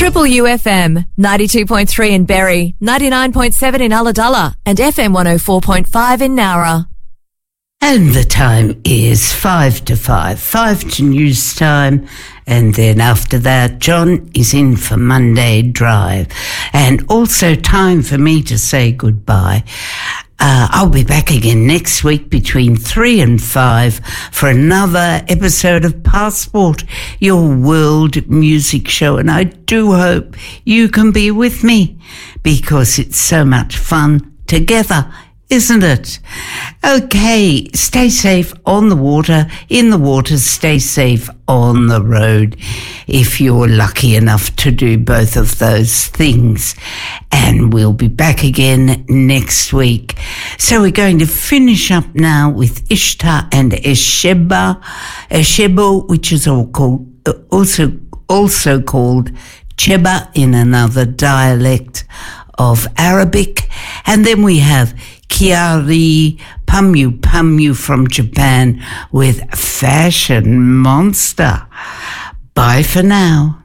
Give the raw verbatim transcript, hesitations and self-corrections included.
Triple U F M, ninety-two point three in Berry, ninety-nine point seven in Ulladulla, and F M one oh four point five in Nowra. And the time is five to five, five to news time. And then after that, John is in for Monday Drive. And also time for me to say goodbye. Uh, I'll be back again next week between three and five for another episode of Passport, your world music show. And I do hope you can be with me because it's so much fun together, isn't it? Okay, stay safe on the water, in the water, stay safe on the road if you're lucky enough to do both of those things. And we'll be back again next week. So we're going to finish up now with Ishtar and Esheba, Eshebo, which is all called, also, also called Cheba in another dialect of Arabic. And then we have Kiari Pamyu Pamyu from Japan with Fashion Monster. Bye for now.